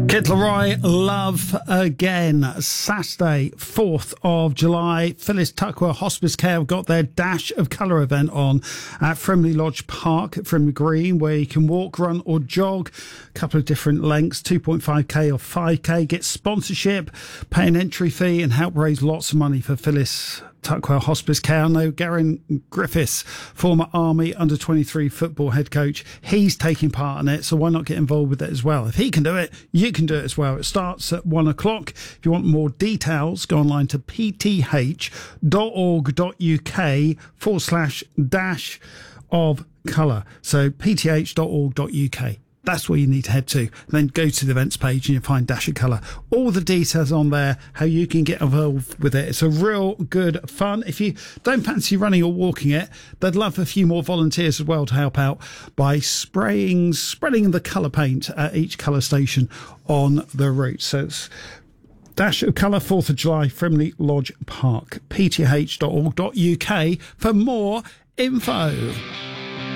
Kid Laroi, Love Again. Saturday, 4th of July, Phyllis Tuckwell Hospice Care have got their Dash of Colour event on at Frimley Lodge Park at Frimley Green, where you can walk, run or jog. A couple of different lengths, 2.5k or 5k. Get sponsorship, pay an entry fee and help raise lots of money for Phyllis Tuckwell Hospice Care. I know Garen Griffiths, former Army under-23 football head coach, he's taking part in it, so why not get involved with it as well? If he can do it, you can do it as well. It starts at 1 o'clock. If you want more details, go online to pth.org.uk/dash of colour. So pth.org.uk. That's where you need to head to. Then go to the events page and you'll find Dash of Colour. All the details on there, how you can get involved with it. It's a real good fun. If you don't fancy running or walking it, they'd love a few more volunteers as well to help out by spreading the colour paint at each colour station on the route. So it's Dash of Colour, 4th of July, Frimley Lodge Park. pth.org.uk for more info.